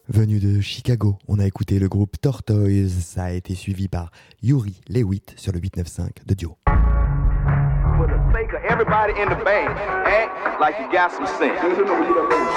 Venu de Chicago, on a écouté le groupe Tortoise, ça a été suivi par Yuri Lewitt sur le 895 de Dio. For the sake of everybody in the band, act like you got some sense.